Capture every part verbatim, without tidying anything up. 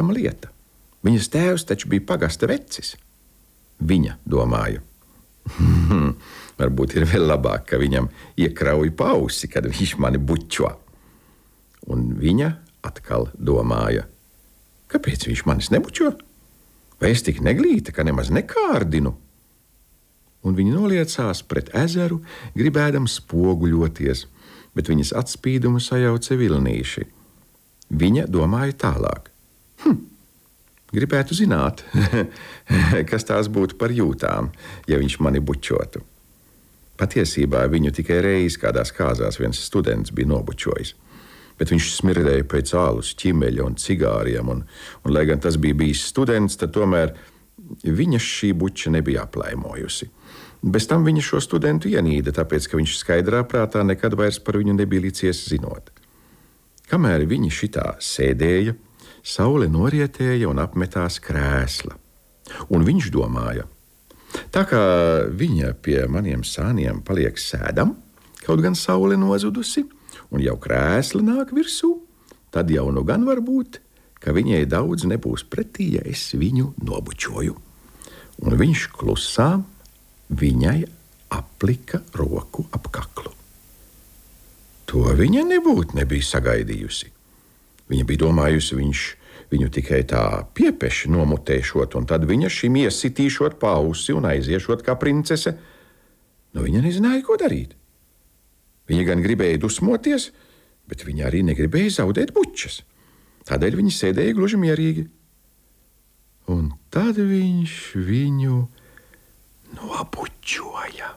neticama lieta. Viņas tēvs taču bija pagasta vecis. Viņa domāja, varbūt ir vēl labāk, ka viņam iekrauj pausi, kad viņš mani bučo. Un viņa atkal domāja, kāpēc viņš manis nebučo? Vai es tik neglīta, ka nemaz nekārdinu? Un viņa noliecās pret ezeru, gribēdam spoguļoties, bet viņas atspīdumu sajauca vilnīši. Viņa domāja tālāk. Hm, gribētu zināt, kas tās būtu par jūtām, ja viņš mani bučotu. Patiesībā viņu tikai reiz kādās kāzās viens students bija nobučojis, bet viņš smirdēja pēc ālus, ķimeļa un cigāriem, un, un lai gan tas bija bijis students, tad tomēr viņa šī buča nebija aplaimojusi. Bez tam viņa šo studentu ienīda, tāpēc, ka viņš skaidrā prātā nekad vairs par viņu nebija licies zinot. Kamēr viņi šitā sēdēja, saule norietēja un apmetās krēsla. Un viņš domāja, tā kā viņa pie maniem sāniem paliek sēdam, kaut gan saule nozudusi, un jau krēsla nāk virsū, tad jau nu gan var būt, ka viņai daudz nebūs pretī, ja es viņu nobučoju. Un viņš klusām viņai aplika roku ap kaklu. To viņa nebūtu nebija sagaidījusi. Viņa bija domājusi, viņš viņu tikai tā piepeši nomutēšot, un tad viņa šim iesitīšot pausi un aiziešot kā princese. Nu, viņa nezināja, ko darīt. Viņa gan gribēja dusmoties, bet viņa arī negribēja zaudēt bučas. Tādēļ viņa sēdēja gluži mierīgi. Un tad viņš viņu nobučoja.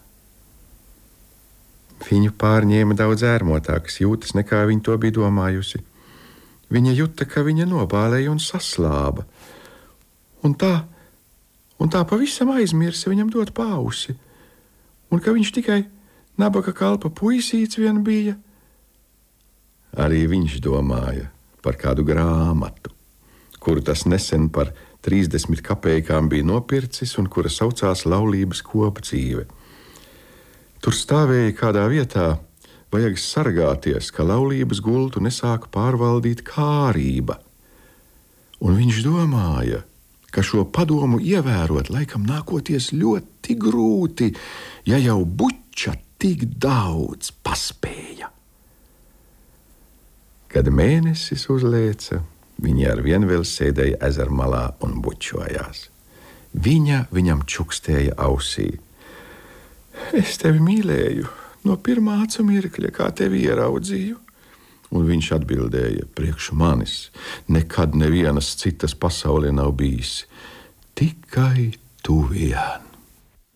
Viņu pārņēma daudz ērmotākas jūtas, nekā viņa to bija domājusi. Viņa juta, ka viņa nobālēja un saslāba. Un tā, un tā pavisam aizmirsa viņam dot pausi. Un ka viņš tikai nabaga kalpa puisīts vien bija. Arī viņš domāja par kādu grāmatu, kuru tas nesen par trīsdesmit kapējām bija nopircis un kura saucās Laulības kopa dzīve. Tur stāvēja kādā vietā, vajag sargāties, ka laulības gultu nesāk pārvaldīt kārība. Un viņš domāja, ka šo padomu ievērot laikam nākoties ļoti grūti, ja jau buča tik daudz paspēja. Kad mēnesis uzlēca, viņi ar vien vēl sēdēja ezermalā un bučojās. Viņa viņam čukstēja ausī. Es tevi mīlēju no pirmā acu mirkļa, kā tevi ieraudzīju. Un viņš atbildēja, priekš manis nekad nevienas citas pasaulē nav bijis, tikai tu vien.